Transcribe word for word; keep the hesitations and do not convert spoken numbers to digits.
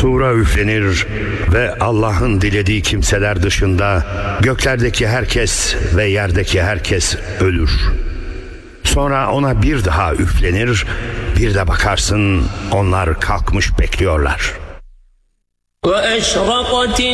Sura üflenir ve Allah'ın dilediği kimseler dışında göklerdeki herkes ve yerdeki herkes ölür. Sonra ona bir daha üflenir, bir de bakarsın onlar kalkmış bekliyorlar.